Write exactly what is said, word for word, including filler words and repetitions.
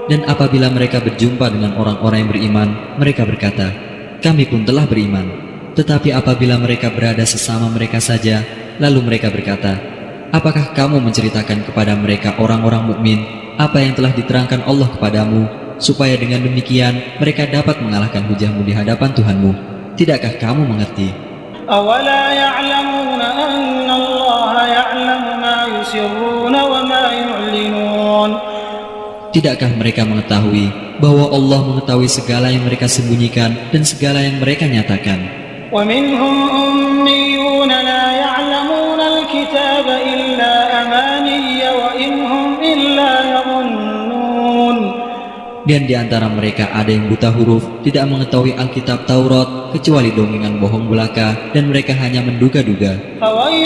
Dan apabila mereka berjumpa dengan orang-orang yang beriman, mereka berkata, kami pun telah beriman. Tetapi apabila mereka berada sesama mereka saja, lalu mereka berkata, apakah kamu menceritakan kepada mereka orang-orang mukmin apa yang telah diterangkan Allah kepadamu, supaya dengan demikian mereka dapat mengalahkan hujahmu di hadapan Tuhanmu? Tidakkah kamu mengerti? أَوَلَا يَعْلَمُونَ أَنَّ اللَّهَ يَعْلَمُ مَا يُسِرُّونَ وَمَا يُعْلِنُونَ Tidakkah mereka mengetahui bahwa Allah mengetahui segala yang mereka sembunyikan dan segala yang mereka nyatakan? وَمِنْهُمْ أُمِّيُّونَ لَا يَعْلَمُونَ الْكِتَابَ إِلَّا أَمَانِيَّ وَإِنْ هُمْ إِلَّا يَظُنُّونَ Dan di antara mereka ada yang buta huruf, tidak mengetahui Alkitab Taurat kecuali dongengan bohong belaka, dan mereka hanya menduga-duga. فَوَيْلٌ